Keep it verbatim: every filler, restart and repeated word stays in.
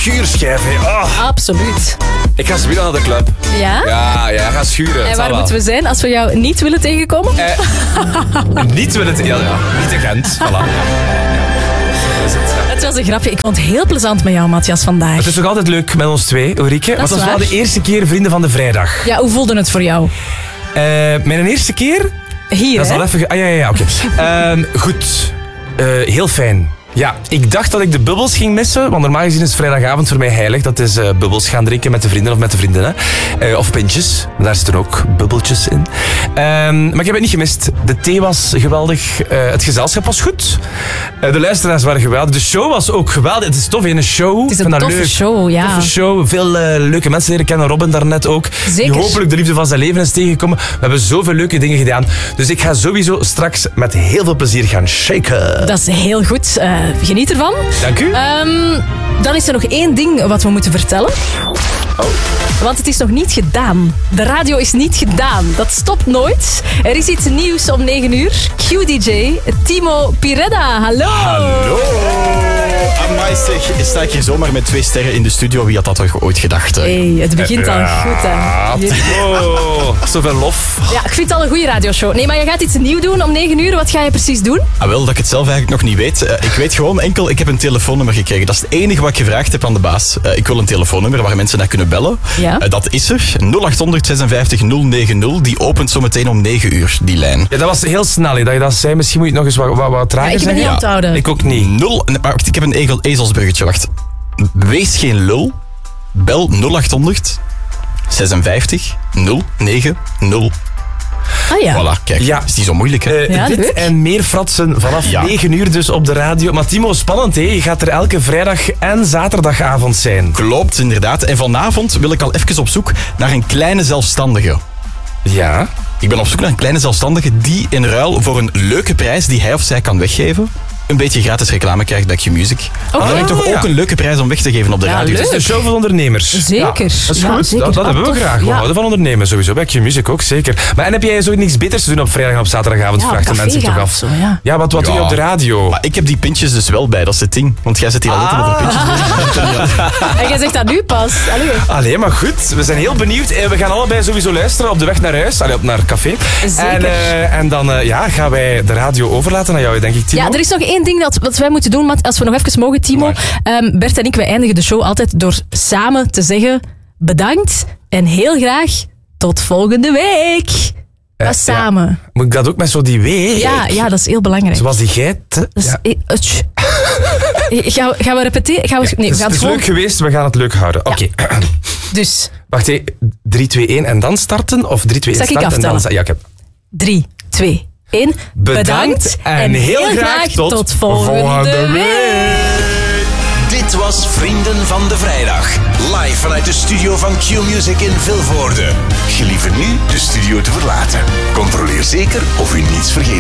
schuurschijf. Hè. Oh. Absoluut. Ik ga weer naar de club. Ja? Ja, ja, ga schuren. En waar moeten we zijn als we jou niet willen tegenkomen? Eh, niet willen... Ja, ja, niet in Gent. Voilà. Ja. Dat is het, ja. Het was een grapje. Ik vond het heel plezant met jou, Matthias, vandaag. Het is nog altijd leuk met ons twee, Ulrike. Maar het was wel de eerste keer Vrienden van de Vrijdag. Ja, hoe voelde het voor jou? Uh, mijn eerste keer... Hier, dat is hè? al even... Ah, ja, ja, ja, oké. Okay. Uh, goed. Uh, heel fijn. Ja, ik dacht dat ik de bubbels ging missen, want normaal gezien is vrijdagavond voor mij heilig. Dat is uh, bubbels gaan drinken met de vrienden of met de vriendinnen. Uh, of pintjes, daar zitten ook bubbeltjes in. Um, maar ik heb het niet gemist. De thee was geweldig, uh, het gezelschap was goed. Uh, de luisteraars waren geweldig. De show was ook geweldig. Het is tof, een show. Het is een toffe leuk. show, ja. Toffe show. Veel uh, leuke mensen leren kennen. Robin daarnet ook. Zeker. Die hopelijk de liefde van zijn leven is tegengekomen. We hebben zoveel leuke dingen gedaan. Dus ik ga sowieso straks met heel veel plezier gaan shaken. Dat is heel goed. Uh, geniet ervan. Dank u. Um, dan is er nog één ding wat we moeten vertellen. Oh. Want het is nog niet gedaan. De radio is niet gedaan. Dat stopt nooit. Er is iets nieuws om negen uur. Q D J Timo Piredda. Hallo. Hallo. Amai zeg, sta ik hier zomaar met twee sterren in de studio. Wie had dat toch ooit gedacht? Hè? Hey, het begint al ja, goed, hè. Timo. Zoveel lof. Ja, ik vind het al een goede radioshow. Nee, maar je gaat iets nieuws doen om negen uur. Wat ga je precies doen? Ah, wel, dat ik het zelf eigenlijk nog niet weet. Uh, ik weet gewoon enkel, ik heb een telefoonnummer gekregen. Dat is het enige wat ik gevraagd heb aan de baas. Uh, ik wil een telefoonnummer waar mensen naar kunnen bellen. Ja. Uh, dat is er. nul acht honderd zesenvijftig nul negen nul. Die opent zo meteen om negen uur, die lijn. Ja, dat was heel snel, hè, dat je dat zei. Misschien moet je het nog eens wat, wat, wat trager Ja, ik ben zeggen. niet aan het houden. Ik ook niet. Nul, maar wacht, ik heb een egel, ezelsbruggetje. Wacht. Wees geen lul. Bel nul acht honderd zesenvijftig nul negen nul. Ah ja. Voilà, kijk. Ja. Is die zo moeilijk, hè? Uh, Ja, dit leuk. en meer fratsen vanaf Ja. negen uur dus op de radio. Maar Timo, spannend, hè? Je gaat er elke vrijdag en zaterdagavond zijn. Klopt, inderdaad. En vanavond wil ik al even op zoek naar een kleine zelfstandige. Ja. Ik ben op zoek naar een kleine zelfstandige die in ruil voor een leuke prijs die hij of zij kan weggeven, een beetje gratis reclame krijgt bij Q-Music. Oh, Dan heb ik toch ja. ook een leuke prijs om weg te geven op de Ja, radio. leuk. Het is een show voor ondernemers. Zeker. Ja, dat is Ja, goed. zeker. Dat, dat Ah, hebben we tof. graag. We Ja. houden van ondernemen sowieso. Bij Q-Music ook, zeker. Maar en heb jij zo niks beters te doen op vrijdag en op zaterdagavond? Ja, op vraagt de café mensen toch gaan af. of zo, ja. Ja, wat, wat doe je Ja. op de radio? Maar ik heb die pintjes dus wel bij, dat is het ding. Want jij zit hier al altijd over pintjes doen. En jij zegt dat nu pas. Allee. Allee, maar goed. We zijn heel benieuwd. Eh, We gaan allebei sowieso luisteren op de weg naar huis. Allee, op naar het café. Zeker. En, uh, en dan uh, ja, gaan wij de radio overlaten aan jou, denk ik, Timo. Ja, er is nog één ding dat, wat wij moeten doen, Matt, als we nog even mogen, Timo. Um, Bert en ik, wij eindigen de show altijd door samen te zeggen bedankt en heel graag tot volgende week. Eh, Dat is samen. Ja. Moet ik dat ook met zo die week? Ja, ja, dat is heel belangrijk. Zoals die geit. hè? Dat is, Ja. eh, uh, tsch. Eh, gaan, we, gaan we repeteren? Gaan we, nee, we Het gaan is het gewoon... leuk geweest, we gaan het leuk houden. Oké. Dus, Wacht, hé. drie, twee, één en dan starten? Of drie, twee, één Zal ik starten en dan... aftellen? Ja, ik heb... drie, twee, één. Bedankt en heel graag tot volgende, volgende week. Dit was Vrienden van de Vrijdag. Live vanuit de studio van Q-Music in Vilvoorde. Gelieve nu de studio te verlaten. Controleer zeker of u niets vergeet.